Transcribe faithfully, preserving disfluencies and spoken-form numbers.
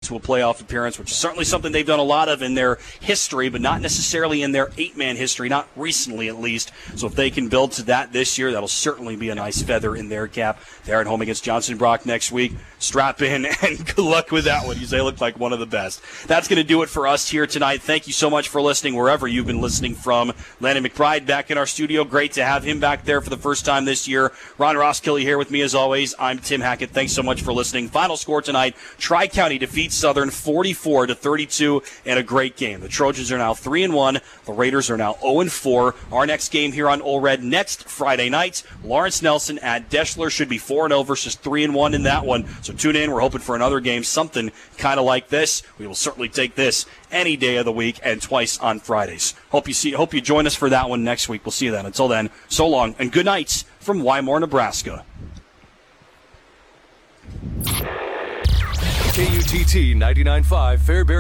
to a playoff appearance, which is certainly something they've done a lot of in their history, but not necessarily in their eight-man history, not recently at least. So if they can build to that this year, that'll certainly be a nice feather in their cap. They're at home against Johnson Brock next week. Strap in and good luck with that one, because they look like one of the best. That's going to do it for us here tonight. Thank you so much for listening wherever you've been listening from. Landon McBride back in our studio. Great to have him back there for the first time this year. Ron Roskilly here with me as always. I'm Tim Hackett. Thanks so much for listening. Final score tonight, Tri-County defeats Southern forty-four to thirty-two in a great game. The Trojans are now three and one. The Raiders are now oh and four. Our next game here on Ole Red next Friday night, Lawrence Nelson at Deschler. Should be four and oh versus three and one in that one. So tune in. We're hoping for another game, something kind of like this. We will certainly take this any day of the week and twice on Fridays. Hope you see. Hope you join us for that one next week. We'll see you then. Until then, so long and good nights from Wymore, Nebraska. K U T T ninety-nine point five Fairbury.